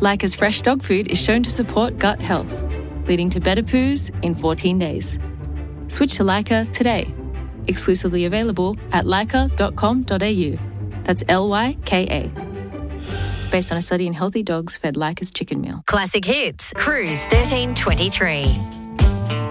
Lyca's fresh dog food is shown to support gut health, leading to better poos in 14 days. Switch to Lyca today. Exclusively available at lyca.com.au. That's Lyka. Based on a study in healthy dogs fed Lyca's chicken meal. Classic Hits, Cruise 1323.